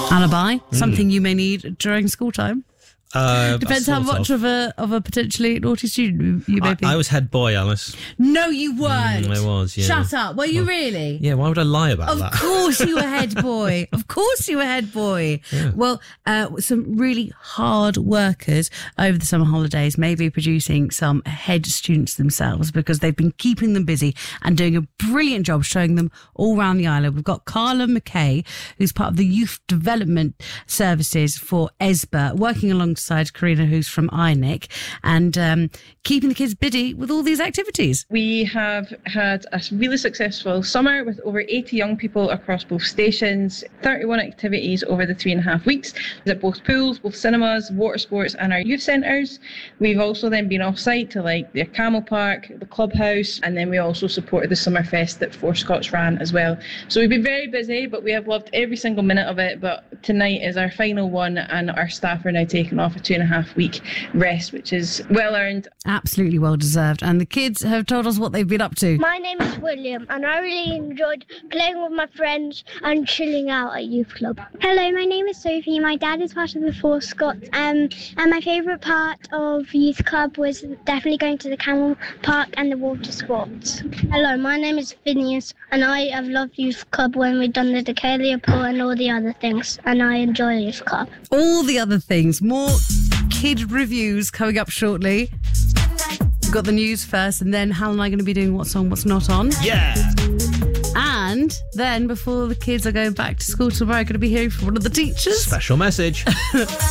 Alibi, something you may need during school time. Depends how much of a potentially naughty student you may be. I was head boy, Alice. No, you weren't. I was, yeah. Shut up. Were you really? Yeah, why would I lie about that? Of course you were head boy. Of course you were head boy. Yeah. Well, some really hard workers over the summer holidays may be producing some head students themselves because they've been keeping them busy and doing a brilliant job showing them all around the island. We've got Carla McKay, who's part of the Youth Development Services for ESBA, working alongside Karina, who's from INIC, and keeping the kids busy with all these activities. We have had a really successful summer with over 80 young people across both stations, 31 activities over the 3.5 weeks at both pools, both cinemas, water sports and our youth centres. We've also then been off-site to like the Camel Park, the Clubhouse, and then we also supported the Summerfest that Four Scots ran as well. So we've been very busy, but we have loved every single minute of it. But tonight is our final one and our staff are now taking off a 2.5 week rest, which is well earned. Absolutely well deserved. And the kids have told us what they've been up to. My name is William and I really enjoyed playing with my friends and chilling out at youth club. Hello, my name is Sophie. My dad is part of the Four Scots and my favourite part of youth club was definitely going to the Camel Park and the water sports. Hello, my name is Phineas and I have loved youth club when we've done the Decalia pool and all the other things, and I enjoy youth club. All the other things. More kid reviews coming up shortly. We've got the news first, and then Hal and I are going to be doing what's on, what's not on. Yeah. And then before the kids are going back to school tomorrow, I'm going to be hearing from one of the teachers. Special message.